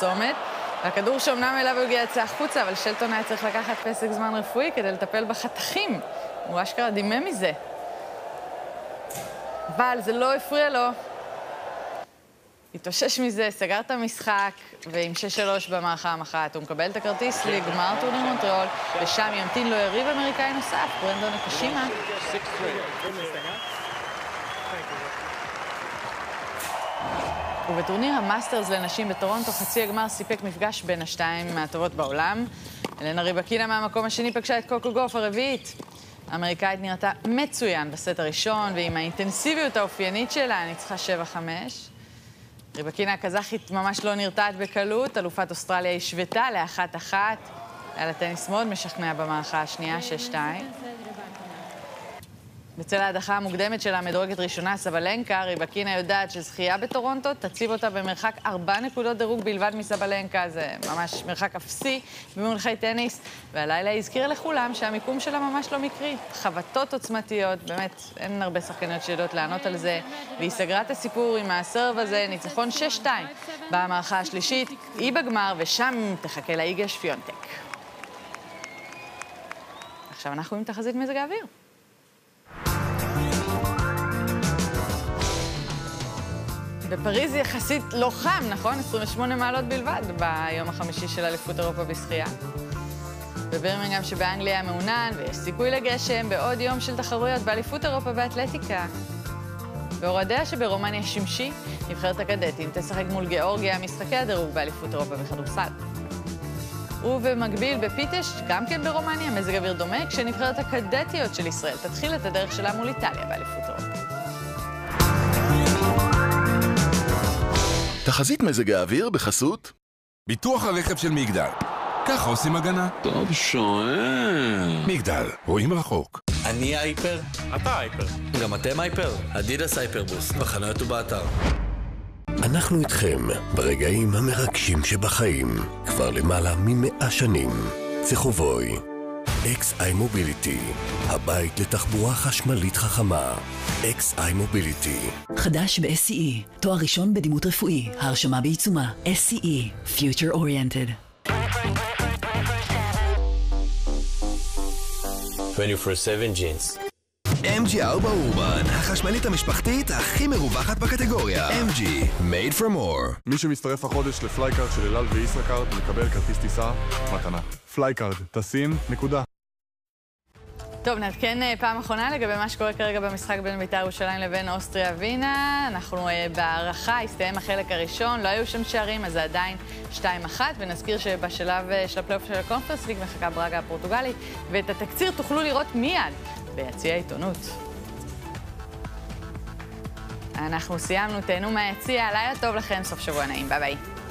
הצומת. הכדור שאומנם אליו הגיע יצא החוצה, אבל שלטון היה צריך לקחת פסק זמן רפואי כדי לטפל בחתכים. הוא אשכרה דימם מזה. אבל זה לא הפריע לו. התאושש מזה, סגר את המשחק, ועם 6-3 במערכה המכרעת הוא מקבל את הכרטיס לגמר טורניר מונטריאול, ושם ימתין לו יריב אמריקאי נוסף, ברנדון נקשימה. ובטורניר המאסטרס לנשים בטורונטו, חצי הגמר סיפק מפגש בין השתיים מהטובות בעולם. אלנה ריבקינה מהמקום השני פגשה את קוקו גוף הרביעית. האמריקאית נראתה מצוין בסט הראשון, ועם האינטנסיביות האופיינית שלה ניצחה 7-5. ריבקינה הקזחית ממש לא נרתעת בקלות, אלופת אוסטרליה השוותה ל1-1. היה לה טניס מאוד משכנע במערכה השנייה, 6-2. בצל ההדחה המוקדמת שלה, מדורגת ראשונה סבלנקה, ריבקינה יודעת שזכייה בטורונטו תציב אותה במרחק 4 נקודות דירוג בלבד מסבלנקה, זה ממש מרחק אפסי במונחי טניס, והלילה הזכיר לכולם שהמיקום שלה ממש לא מקרי. חבטות עוצמתיות, באמת אין הרבה שחקניות שיודעות לענות על זה, והיא סגרה את הסיפור עם הסרב הזה, ניצחון 6-2 במערכה השלישית, היא בגמר ושם תחכה לה איגה שפיונטק. עכשיו אנחנו עם תחזית מזג האוויר. בפריז יחסית לא חם, נכון? 28 מעלות בלבד ביום החמישי של אליפות אירופה בשחייה. בבירמינגהאם שבאנגליה מעונן ויש סיכוי לגשם בעוד יום של תחרויות באליפות אירופה באתלטיקה. באורדיה שברומניה שמשי, נבחרת הקדטים תשחק מול גיאורגיה משחקי הדירוג באליפות אירופה בכדורסל. ובמקביל בפיטש, גם כן ברומניה, מזג אוויר דומה, כשנבחרת הקדטיות של ישראל תתחיל את הדרך שלה מול איטליה באליפות אירופה. תחזית מזג האוויר בחסות ביטוח הרכב של מגדל. ככה עושים הגנה. טוב שואל. מגדל, רואים רחוק. אני הייפר. אתה הייפר. גם אתם הייפר. אדידס הייפרבוס, בחנויות ובאתר. אנחנו איתכם ברגעים המרגשים שבחיים. כבר למעלה מ100 שנים. צחובוי. XI מוביליטי, הבית לתחבורה חשמלית חכמה. XI מוביליטי. חדש ב-SCE, תואר ראשון בדימות רפואי, ההרשמה בעיצומה. SCE, Future Oriented. 24/7 ג'ינס. MG4 אורבן, החשמלית המשפחתית הכי מרווחת בקטגוריה. MG, made from more. מי שמצטרף החודש לפלייקארד של אלעל וישראכרד מקבל כרטיס טיסה מתנה. פלייקארד, טסים, נקודה. טוב, נעדכן פעם אחרונה לגבי מה שקורה כרגע במשחק בין בית"ר ירושלים לבין אוסטריה ווינה. אנחנו בהערכה, הסתיים החלק הראשון, לא היו שם שערים, אז זה עדיין 2-1, ונזכיר שבשלב של הפלייאוף של הקונפרנס ליג מחכה ברגה הפורטוגלית, ואת התקציר תוכלו לראות מיד ביציע העיתונות. אנחנו סיימנו, תהנו מהיציע, לילה טוב לכם, סוף שבוע נעים, ביי ביי.